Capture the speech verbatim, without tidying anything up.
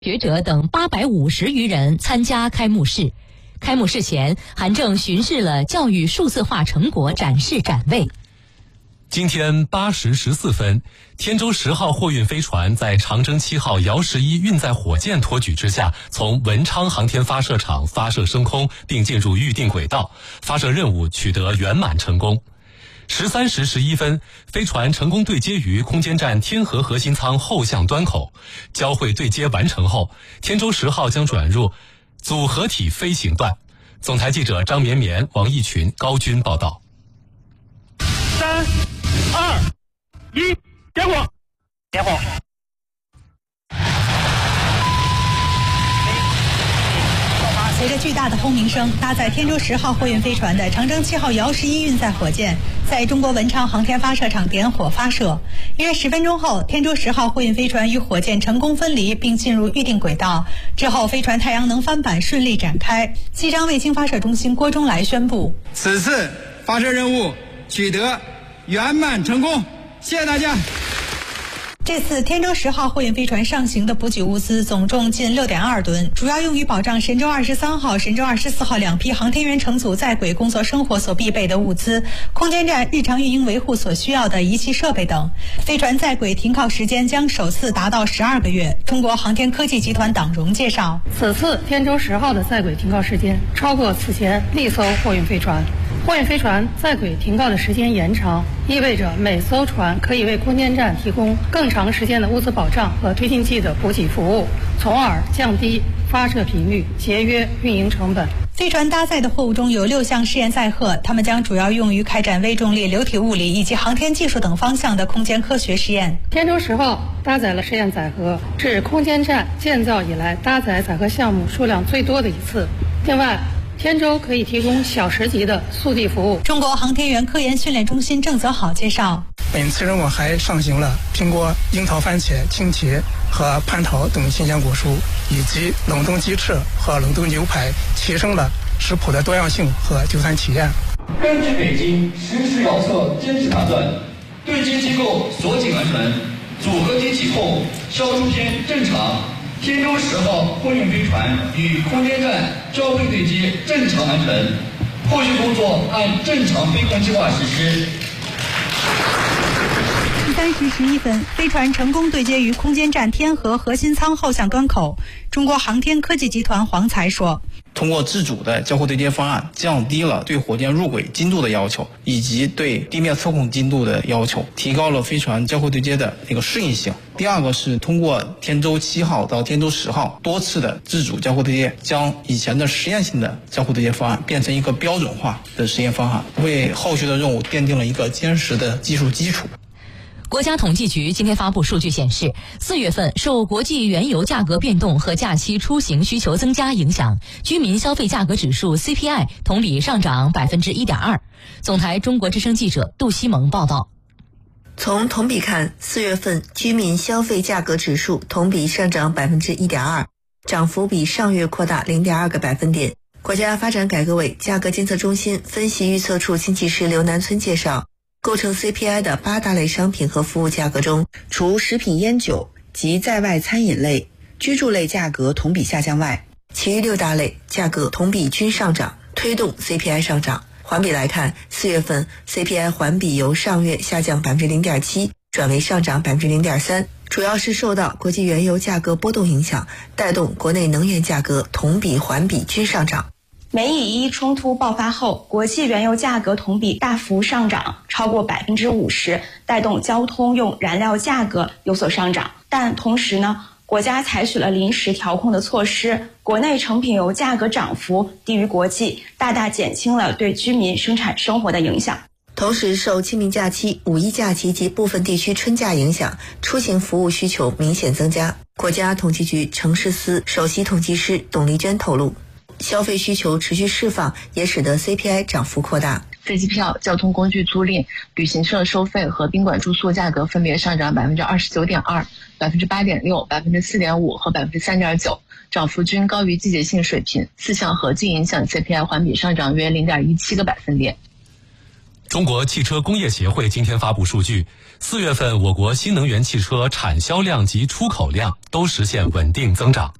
学者等八百五十余人参加开幕式。开幕式前，韩正巡视了教育数字化成果展示展位。 今天八时十四分，天舟十号货运飞船在长征七号遥十一运载火箭托举之下，从文昌航天发射场发射升空，并进入预定轨道，发射任务取得圆满成功。十三时十一分，飞船成功对接于空间站天河核心舱后向端口。交会对接完成后，天舟十号将转入组合体飞行段。总台记者张绵绵、王义群、高军报道。 三、二、一，点火！点火！ 随着巨大的轰鸣声，搭载天舟十号货运飞船的长征七号遥十一运载火箭在中国文昌航天发射场点火发射。约十分钟后，天舟十号货运飞船与火箭成功分离，并进入预定轨道。之后，飞船太阳能帆板顺利展开。西昌卫星发射中心郭忠来宣布， 此次发射任务取得圆满成功，谢谢大家。 这次天舟十号货运飞船上行的补给物资总重近 六点二吨，主要用于保障神舟二十三号、神舟二十四号两批航天员乘组在轨工作生活所必备的物资，空间站日常运营维护所需要的仪器设备等。飞船在轨停靠时间将首次达到十二个月。中国航天科技集团党荣介绍， 此次天舟十号的在轨停靠时间超过此前历艘货运飞船。货运飞船在轨停靠的时间延长，意味着每艘船可以为空间站提供更长时间的物资保障和推进剂的补给服务，从而降低发射频率，节约运营成本。 飞船搭载的货物中有六项试验载荷，它们将主要用于开展微重力、流体物理以及航天技术等方向的空间科学实验。 天舟十号搭载了试验载荷，是空间站建造以来搭载载荷项目数量最多的一次。另外，天舟可以提供小时级的速递服务。 中国航天员科研训练中心郑泽好介绍， 本次任务还上行了苹果、樱桃、番茄、青茄和蟠桃等新鲜果蔬，以及冷冻鸡翅和冷冻牛排，提升了食谱的多样性和就餐体验。 根据北京实时遥测监视判断，对接机构锁紧完成，组合体启动，消除篇正常。天舟十号货运飞船与空间站交会对接正常完成，后续工作按正常飞控计划实施。 十三时十一分，飞船成功对接于空间站天河核心舱后向端口。中国航天科技集团黄才说， 通过自主的交会对接方案，降低了对火箭入轨精度的要求，以及对地面测控精度的要求，提高了飞船交会对接的那个适应性。第二个是通过天舟七号到天舟十号多次的自主交会对接，将以前的实验性的交会对接方案变成一个标准化的实验方案，为后续的任务奠定了一个坚实的技术基础。 国家统计局今天发布数据显示，四月份受国际原油价格变动和假期出行需求增加影响，居民消费价格指数 C P I 同比上涨 百分之一点二。 总台中国之声记者杜西蒙报道。 从同比看，四月份居民消费价格指数同比上涨 百分之一点二， 涨幅比上月扩大 零点二个百分点。国家发展改革委价格监测中心分析预测处经济师刘南村介绍，构成 C P I 的八大类商品和服务价格中，除食品烟酒及在外餐饮类、居住类价格同比下降外，其余六大类价格同比均上涨，推动 C P I 上涨。环比来看，四月份 C P I 环比由上月下降 百分之零点七 转为上涨 百分之零点三， 主要是受到国际原油价格波动影响，带动国内能源价格同比环比均上涨。 美以伊冲突爆发后，国际原油价格同比大幅上涨，超过 百分之五十， 带动交通用燃料价格有所上涨。但同时呢，国家采取了临时调控的措施，国内成品油价格涨幅低于国际，大大减轻了对居民生产生活的影响。 同时，受清明假期、五一假期及部分地区春假影响，出行服务需求明显增加。国家统计局城市司首席统计师董丽娟透露，消费需求持续释放，也使得 C P I 涨幅扩大。 飞机票、交通工具租赁、旅行社收费和宾馆住宿价格分别上涨 百分之二十九点二、百分之八点六、百分之四点五和百分之三点九，涨幅均高于季节性水平，四项合计影响 C P I 环比上涨约 零点一七个百分点。 中国汽车工业协会今天发布数据，四月份我国新能源汽车产销量及出口量都实现稳定增长。